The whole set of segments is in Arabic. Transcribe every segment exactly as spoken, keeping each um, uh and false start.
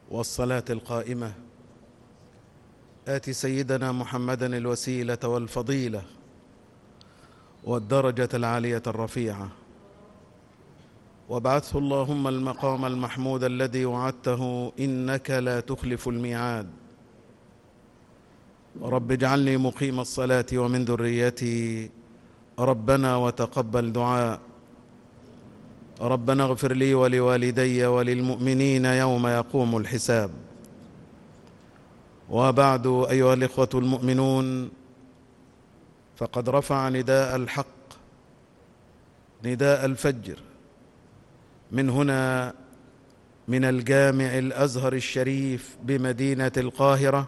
والصلاة القائمة آت سيدنا محمدا الوسيلة والفضيلة والدرجة العالية الرفيعة، وابعثه اللهم المقام المحمود الذي وعدته إنك لا تخلف الميعاد. رب اجعلني مقيم الصلاة ومن ذريتي ربنا وتقبل دعاء. ربنا اغفر لي ولوالدي وللمؤمنين يوم يقوم الحساب. وبعد، أيها الإخوة المؤمنون، فقد رفع نداء الحق نداء الفجر من هنا من الجامع الأزهر الشريف بمدينة القاهرة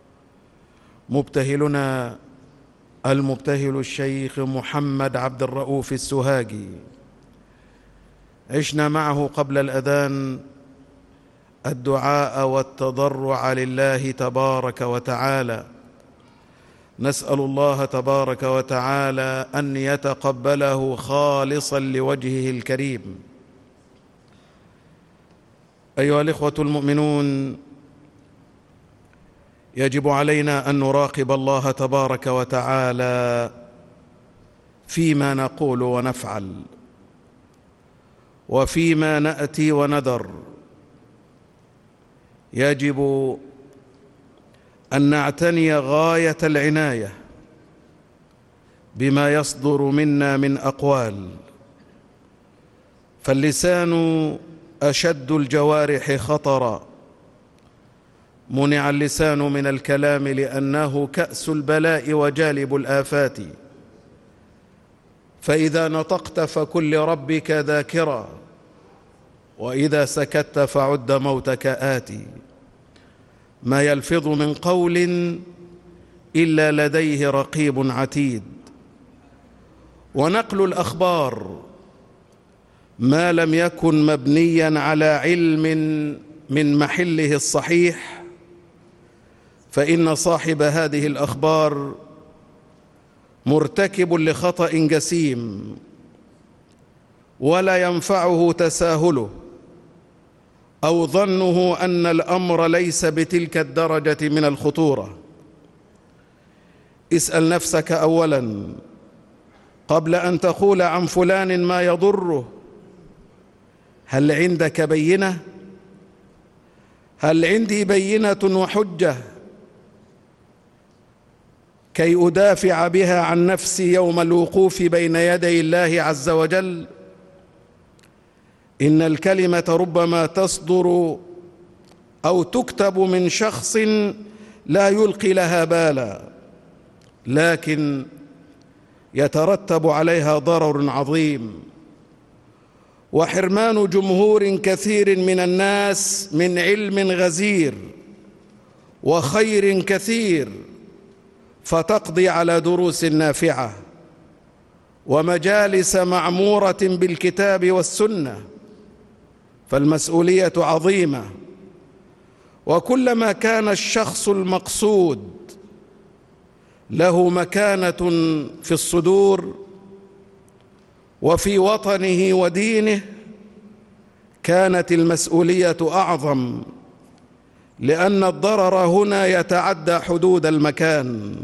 مبتهلنا المبتهل الشيخ محمد عبد الرؤوف السوهاجي. عشنا معه قبل الأذان الدعاء والتضرع لله تبارك وتعالى، نسأل الله تبارك وتعالى أن يتقبله خالصا لوجهه الكريم. أيها الإخوة المؤمنون، يجب علينا أن نراقب الله تبارك وتعالى فيما نقول ونفعل، وفيما نأتي وندر. يجب أن نعتني غاية العناية بما يصدر منا من أقوال، فاللسان أشد الجوارح خطرا. منع اللسان من الكلام لأنه كأس البلاء وجالب الآفات، فإذا نطقت فكن لربك ذاكرا، وإذا سكت فعد موتك آتي. ما يلفظ من قول إلا لديه رقيب عتيد. ونقل الأخبار ما لم يكن مبنيا على علم من محله الصحيح، فإن صاحب هذه الأخبار مرتكب لخطأ جسيم، ولا ينفعه تساهله أو ظنه أن الأمر ليس بتلك الدرجة من الخطورة. اسأل نفسك أولاً قبل أن تقول عن فلان ما يضره: هل عندك بينة؟ هل عندي بينة وحجة كي أدافع بها عن نفسي يوم الوقوف بين يدي الله عز وجل؟ إن الكلمة ربما تصدر أو تكتب من شخص لا يلقي لها بالا، لكن يترتب عليها ضرر عظيم وحرمان جمهور كثير من الناس من علم غزير وخير كثير، فتقضي على دروس نافعة ومجالس معمورة بالكتاب والسنة. فالمسؤولية عظيمة، وكلما كان الشخص المقصود له مكانة في الصدور وفي وطنه ودينه كانت المسؤولية أعظم، لأن الضرر هنا يتعدى حدود المكان،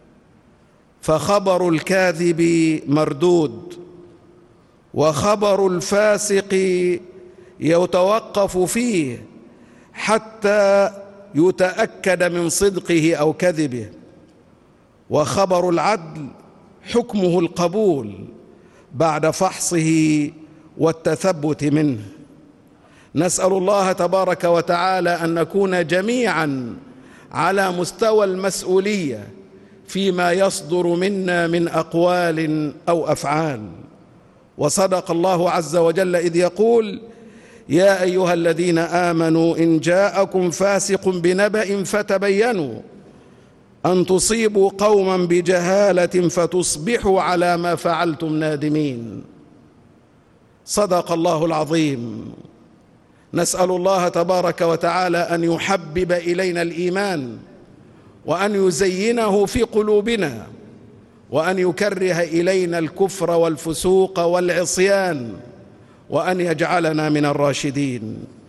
فخبر الكاذب مردود، وخبر الفاسق يتوقف فيه حتى يتأكد من صدقه أو كذبه، وخبر العدل حكمه القبول بعد فحصه والتثبت منه. نسأل الله تبارك وتعالى أن نكون جميعا على مستوى المسؤولية فيما يصدر منا من أقوال أو أفعال. وصدق الله عز وجل إذ يقول: يا أيها الذين آمنوا إن جاءكم فاسق بنبأ فتبينوا أن تصيبوا قوما بجهالة فتصبحوا على ما فعلتم نادمين. صدق الله العظيم. نسأل الله تبارك وتعالى أن يحبب إلينا الإيمان، وأن يزينه في قلوبنا، وأن يكره إلينا الكفر والفسوق والعصيان، وأن يجعلنا من الراشدين.